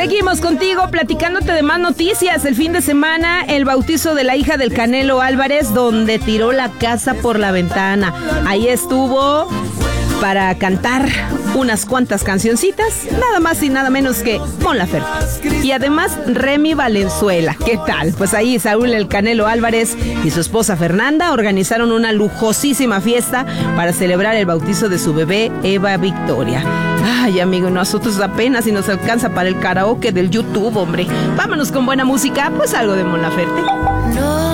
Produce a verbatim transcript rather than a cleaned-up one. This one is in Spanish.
Seguimos contigo platicándote de más noticias. El fin de semana, el bautizo de la hija del Canelo Álvarez, donde tiró la casa por la ventana. Ahí estuvo para cantar unas cuantas cancioncitas, nada más y nada menos que Mon Laferte. Y además Remy Valenzuela. ¿Qué tal? Pues ahí Saúl el Canelo Álvarez y su esposa Fernanda organizaron una lujosísima fiesta para celebrar el bautizo de su bebé Eva Victoria. Ay, amigo, nosotros apenas si nos alcanza para el karaoke del YouTube, hombre. Vámonos con buena música, pues algo de Mon Laferte. No.